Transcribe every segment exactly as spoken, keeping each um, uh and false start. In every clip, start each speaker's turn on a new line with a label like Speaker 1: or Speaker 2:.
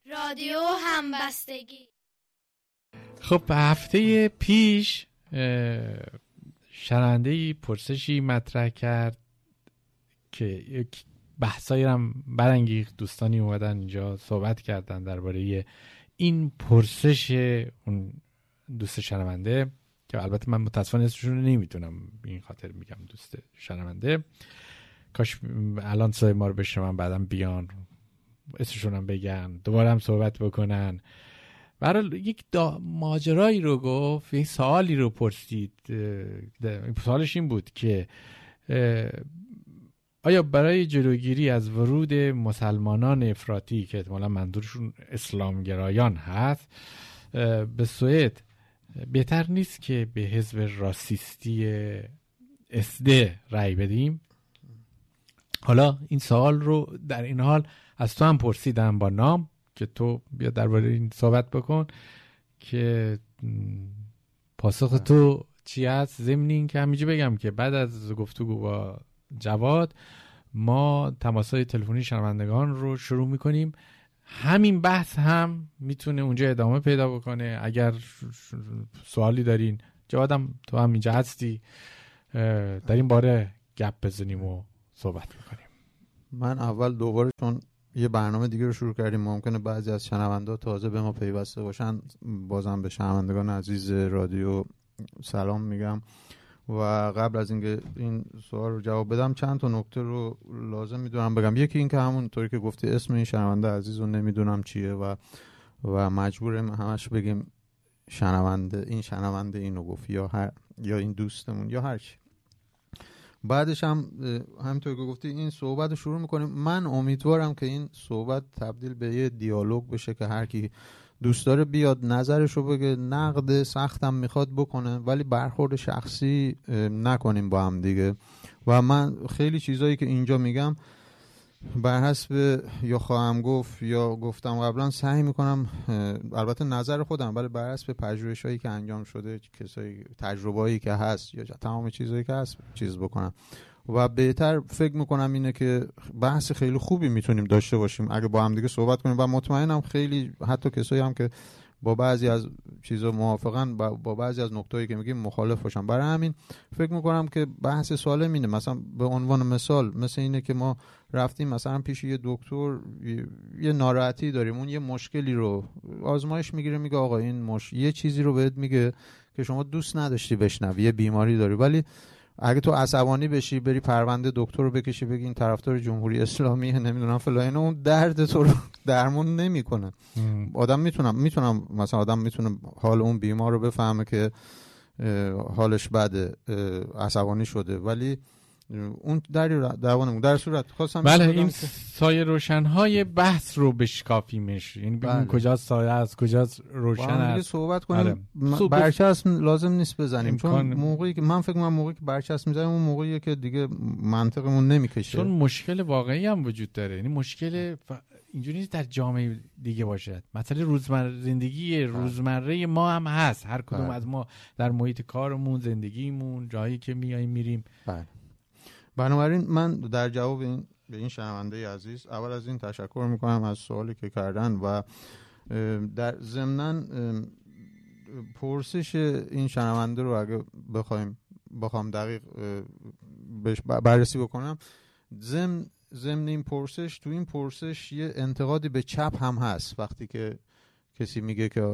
Speaker 1: رادیو همبستگی.
Speaker 2: خب هفته پیش شنونده‌ای پرسشی مطرح کرد که یک بحثایی هم برانگیخت. دوستانی اومدن اینجا صحبت کردن درباره این پرسش اون دوست شنونده که البته من متاسفانه اسمشون رو نمیتونم، این خاطر میگم دوست شنونده. کاش الان صدای ما رو بشنون بعدم بیان اسمشون هم بگن دوباره هم صحبت بکنن. برای یک ماجرایی رو گفت، یک سوالی رو پرسید. سوالش این بود که آیا برای جلوگیری از ورود مسلمانان افراطی که احتمالا منظورشون اسلامگرایان هست به سوئد بهتر نیست که به حزب راسیستی اسده رأی بدیم؟ حالا این سوال رو در این حال از تو هم پرسیدم با نام که تو بیا درباره این صحبت بکن که پاسخ تو چی هست. ضمن این که همینجا بگم که بعد از گفتگو با جواد ما تماس‌های تلفنی شنوندگان رو شروع میکنیم. همین بحث هم میتونه اونجا ادامه پیدا بکنه. اگر سوالی دارین، جوادم تو هم اینجا هستی، در این باره گپ بزنیم و صحبت بکنیم.
Speaker 3: من اول دوباره چون یه برنامه دیگه رو شروع کردیم ممکنه بعضی از شنونده تازه به ما پیوسته باشن، بازم به شنوندگان عزیز رادیو سلام میگم و قبل از اینکه این سوال رو جواب بدم چند تا نکته رو لازم میدونم بگم. یکی این که همونطوری که گفتی اسم این شنونده عزیز رو نمیدونم چیه و و مجبوریم همش بگیم شنونده این شنونده اینو گفت یا هر یا این دوستمون یا هر چی. بعدش هم همونطور که گفتی این صحبت رو شروع میکنیم. من امیدوارم که این صحبت تبدیل به یه دیالوگ بشه که هر کی دوست داره بیاد نظرش رو بگه، نقد سختم میخواد بکنه ولی برخورد شخصی نکنیم با هم دیگه. و من خیلی چیزایی که اینجا میگم بر حسب یا خواهم گفت یا گفتم قبلا سعی میکنم، البته نظر خودم، ولی بر حسب پژوهشایی که انجام شده، کسایی تجربه‌ای که هست یا تمام چیزایی که هست چیز بکنم و بهتر فکر میکنم اینه که بحث خیلی خوبی میتونیم داشته باشیم اگه با هم دیگه صحبت کنیم و مطمئنم خیلی حتی کسایی هم که با بعضی از چیزا موافقن با, با بعضی از نکتهایی که میگیم مخالف باشن. برای همین فکر میکنم که بحث سالم اینه. مثلا به عنوان مثال مثل اینه که ما رفتیم مثلا پیش یه دکتر، یه ناراحتی داریم، اون یه مشکلی رو آزمایش میگیره، میگه آقا این مش... یه چیزی رو بهت میگه که شما دوست نداشتی بشنوی، یه بیماری داری، ولی اگه تو عصبانی بشی بری پرونده دکتر رو بکشی بگی این طرفدار جمهوری اسلامی نمیدونم فلان، اون درد تو رو درمون نمیکنه. آدم میتونم میتونم مثلا آدم میتونه حال اون بیمار رو بفهمه که حالش بده، عصبانی شده، ولی اون در دوانمون در صورت خواستم
Speaker 2: بله این سایه روشن‌های بحث رو بشکافیمش، یعنی ببین کجا سایه است کجا روشن است،
Speaker 3: صحبت کنیم. برچسب لازم نیست بزنیم چون موقعی که من فکر کنم موقعی که برچسب می‌زنیم اون موقعیه که دیگه منطقمون نمیکشه، چون
Speaker 2: مشکل واقعی هم وجود داره. یعنی مشکل ف... اینجوری نیست در جامعه دیگه باشد، مثلا روزمره زندگی روزمره ما هم هست، هر کدوم از ما در محیط کارمون، زندگیمون، جایی که میایم میریم.
Speaker 3: بله. بنابراین من در جواب این به این شنونده عزیز اول از این تشکر میکنم از سوالی که کردن و در ضمناً پرسش این شنونده رو اگه بخوایم بخوام دقیق بهش بررسی بکنم، ضمن ضمن این پرسش تو این پرسش یه انتقادی به چپ هم هست. وقتی که کسی میگه که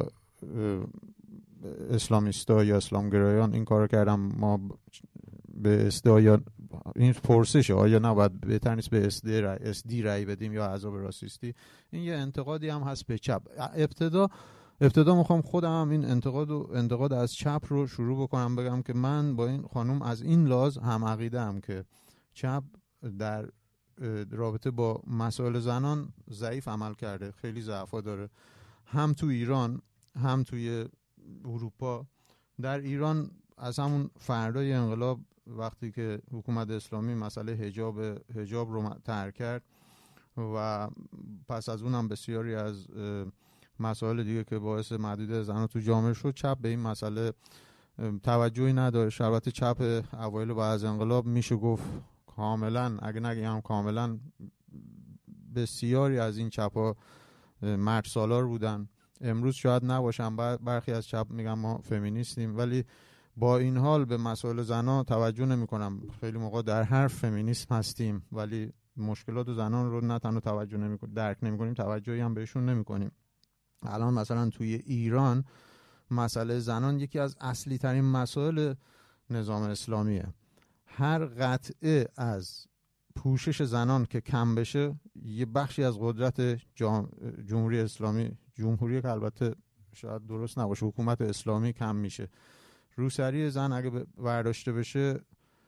Speaker 3: اسلامیستا یا اسلامگرایان این کارو کردن ما به اسدا یا این پرسشه آیا نباید بهتر نیست به اسدی رای اسدی رای بدیم یا عذاب راسیستی، این یه انتقادی هم هست به چپ. ابتدا ابتدا میخوام خودم هم این انتقاد و انتقاد از چپ رو شروع بکنم، بگم که من با این خانم از این لحاظ هم عقیده ام که چپ در رابطه با مسائل زنان ضعیف عمل کرده، خیلی ضعفا داره، هم تو ایران هم توی اروپا. در ایران از همون فردای انقلاب وقتی که حکومت اسلامی مسئله حجاب حجاب رو طرح کرد و پس از اونم بسیاری از مسائل دیگه که باعث محدودیت زنان تو جامعه شد، چپ به این مسئله توجهی نداشت. البته چپ اوایل بعد از انقلاب میشه گفت کاملا، اگه نگم کاملا، بسیاری از این چپا مرد سالار بودن. امروز شاید نباشن، برخی از چپ میگن ما فمینیستیم، ولی با این حال به مسائل زنا توجه نمی‌کنم. خیلی موقع در حرف فمینیسم هستیم ولی مشکلات زنان رو نه تنها توجه نمی‌کنیم، درک نمی‌کنیم، توجهی هم بهشون نمی‌کنیم. الان مثلا توی ایران مسئله زنان یکی از اصلی ترین مسائل نظام اسلامیه. هر قطعه از پوشش زنان که کم بشه یه بخشی از قدرت جمهوری اسلامی، جمهوری که البته شاید درست نباشه، حکومت اسلامی کم میشه. روسری زن اگه برداشته بشه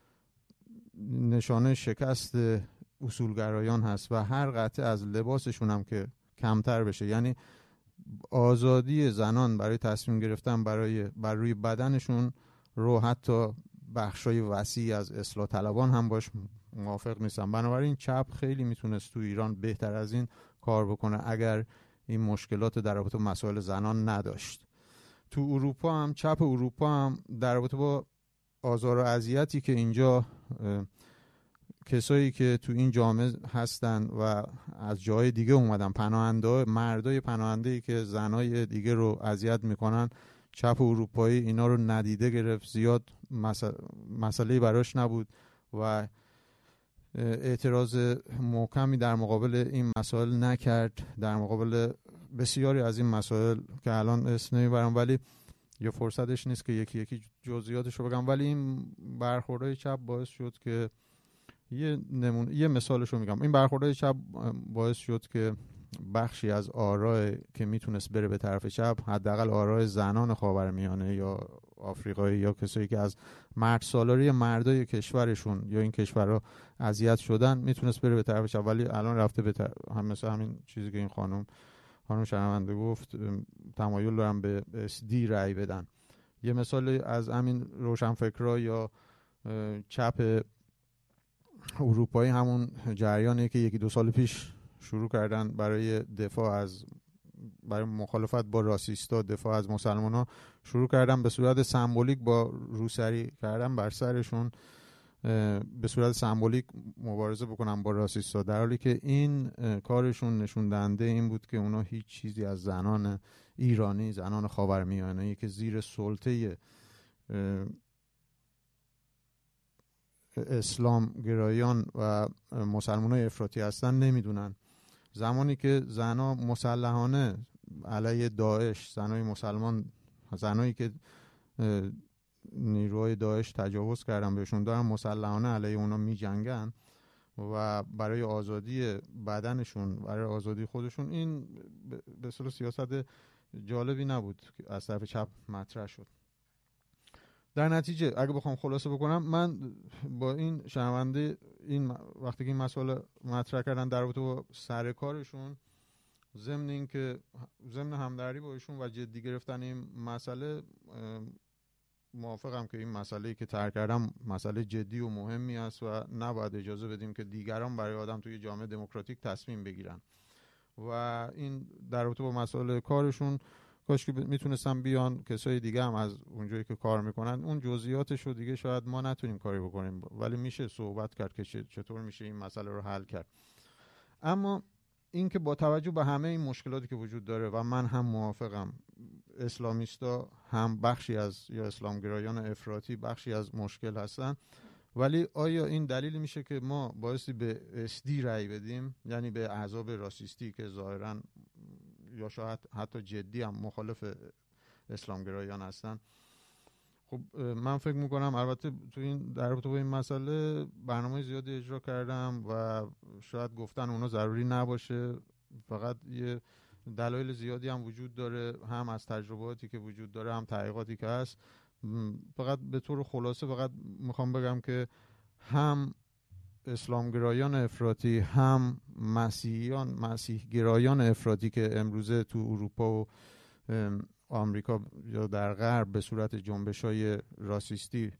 Speaker 3: نشانه شکست اصولگرایان هست و هر قطعه از لباسشون هم که کمتر بشه، یعنی آزادی زنان برای تصمیم گرفتن برای بر روی بدنشون رو حتی بخشای وسیع از اصلاح طلبان هم باش موافق نیستن. بنابراین چپ خیلی میتونست تو ایران بهتر از این کار بکنه اگر این مشکلات در رابطه با مسائل زنان نداشت. تو اروپا هم چپ اروپا هم در رابطه با آزار و اذیتی که اینجا کسایی که تو این جامعه هستن و از جای دیگه اومدن، پناهنده، مردای پناهنده‌ای که زنای دیگه رو اذیت میکنن، چپ اروپایی اینا رو ندیده گرفت، زیاد مسئله براش نبود و اعتراض محکمی در مقابل این مسائل نکرد، در مقابل بسیاری از این مسائل که الان اسم نمیبرم ولی یا فرصتش نیست که یکی یکی جزئیاتش رو بگم، ولی این برخوردهای چپ باعث شد که یه نمونه یه مثالش رو میگم. این برخوردهای چپ باعث شد که بخشی از آرای که میتونست بره به طرف چپ، حداقل آرای زنان خاورمیانه یا آفریقایی یا کسایی که از مرد سالاری مردای کشورشون یا این کشورها اذیت شدن میتونست بره به طرف چپ، ولی الان رفته به طرف هم مثل همین چیزی که این خانم خانم شنونده گفت، تمایل دارن به اس دی رای بدن. یه مثال از همین روشنفکرها یا چپ اروپایی همون جریانی که یکی دو سال پیش شروع کردن برای دفاع از برای مخالفت با راسیستا، دفاع از مسلمان‌ها، شروع کردن به صورت سمبولیک با روسری کردن بر سرشون، به صورت سمبولیک مبارزه بکنن با راسیستا، در حالی که این کارشون نشون دهنده این بود که اونا هیچ چیزی از زنان ایرانی، زنان خاورمیانه‌ای که زیر سلطه اسلام گرایان و مسلمانای افراطی هستن نمیدونن. زمانی که زنا مسلحانه علیه داعش، زنای مسلمان، زنایی که نیروهای داعش تجاوز کردن بهشون، دارن مسلحانه علیه اونا می جنگن و برای آزادی بدنشون، برای آزادی خودشون، این به اصطلاح سیاست جالبی نبود که از طرف چپ مطرح شد. در نتیجه اگه بخوام خلاصه بکنم، من با این شنونده این وقتی که این مسئله مطرح کردن در رابطه با سر کارشون، ضمن این که ضمن همدردی با ایشون و جدی گرفتن این مسئله، موافقم که این مسئله‌ای که طرح کردم مسئله جدی و مهمی است و نباید اجازه بدیم که دیگران برای آدم توی جامعه دموکراتیک تصمیم بگیرن و این در رابطه با مسئله کارشون کاش که میتونستم بیان کسای دیگه هم از اونجایی که کار میکنن، اون جزئیاتش رو دیگه شاید ما نتونیم کاری بکنیم ولی میشه صحبت کرد که چطور میشه این مسئله رو حل کرد. اما این که با توجه به همه این مشکلاتی که وجود داره و من هم موافقم، اسلامیستا هم بخشی از یا اسلامگرایان افراطی بخشی از مشکل هستن، ولی آیا این دلیل میشه که ما بایستی به اس دی رأی بدیم، یعنی به احزاب راسیستی که ظاهراً یا شاید حتی جدی هم مخالف اسلامگرایان هستن؟ خب من فکر میکنم، البته تو این در رابطه با این مسئله برنامه زیادی اجرا کردم و شاید گفتن اونا ضروری نباشه، فقط یه دلایل زیادی هم وجود داره، هم از تجرباتی که وجود داره هم تحقیقاتی که هست. فقط به طور خلاصه فقط میخوام بگم که هم اسلامگرایان افراطی هم مسیحیان مسیحگرایان افراطی که امروزه تو اروپا و آمریکا یا در غرب به صورت جنبش‌های راسیستی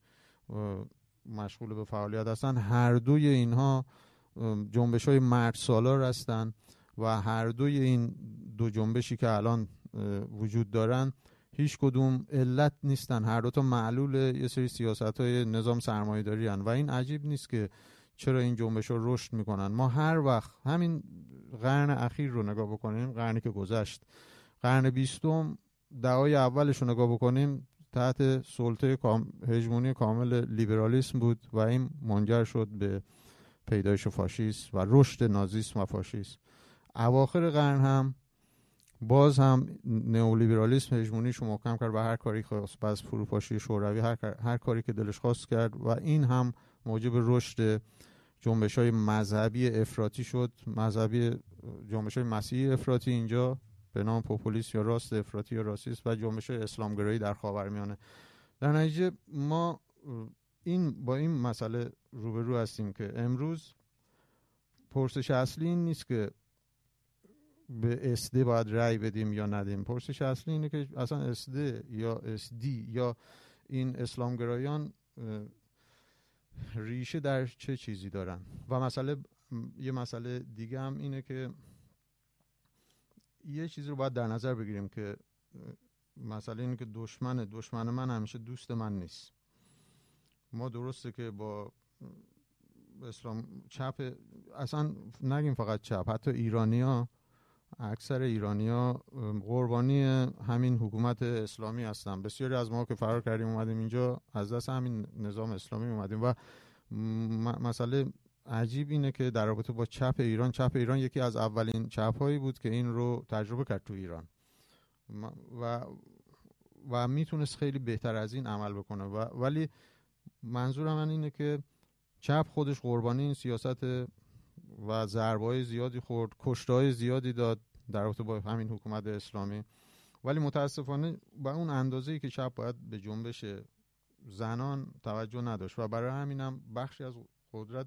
Speaker 3: مشغول به فعالیت هستن، هر دوی اینها جنبش‌های مرد سالار هستن و هر دوی این دو جنبشی که الان وجود دارن هیچ کدوم علت نیستن، هر دو تا معلول یه سری سیاست‌های نظام سرمایه‌داری هستن و این عجیب نیست که چرا این جنبش ها رشد میکنن. ما هر وقت همین قرن اخیر رو نگاه بکنیم، قرنی که گذشت، قرن بیستم دههای اولش رو نگاه بکنیم، تحت سلطه کام، هژمونی کامل لیبرالیسم بود و این منجر شد به پیدایش فاشیسم و رشد نازیسم و فاشیسم. اواخر قرن هم باز هم نئولیبرالیسم هژمونیشو محکم کرد و هر کاری خواست، باز فروپاشی شوروی هر, هر کاری که دلش خواست کرد و این هم موجب رشد جنبش‌های مذهبی افراطی شد. مذهبی جنبش‌های مسیحی افراطی اینجا به نام پوپولیسم یا راست افراطی یا راسیست و جنبش‌های اسلامگرایی در خاورمیانه. در نتیجه ما این با این مسئله روبرو هستیم که امروز پرسش اصلی این نیست که به اسده باید رأی بدیم یا ندیم. پرسش اصلی اینه که اصلا اسده یا اسدی یا این اسلامگرایان ریشه در چه چیزی دارن. و مسئله یه مسئله دیگه هم اینه که یه چیزی رو باید در نظر بگیریم که مسئله اینه که دشمن دشمن من همیشه دوست من نیست. ما درسته که با اسلام چپ، اصلا نگیم فقط چپ، حتی ایرانی‌ها، اکثر ایرانی‌ها قربانی همین حکومت اسلامی هستن. بسیاری از ما که فرار کردیم اومدیم اینجا از دست همین نظام اسلامی اومدیم و مسئله عجیب اینه که در رابطه با چپ ایران، چپ ایران یکی از اولین چپ‌هایی بود که این رو تجربه کرد تو ایران و و میتونست خیلی بهتر از این عمل بکنه و ولی منظور من اینه که چپ خودش قربانی این سیاست و ضربه‌های زیادی خورد، کشته‌های زیادی داد در رابطه با همین حکومت اسلامی، ولی متاسفانه با اون اندازه‌ای که چپ باید به جنبش زنان توجه نداشت و برای همینم بخشی از قدرت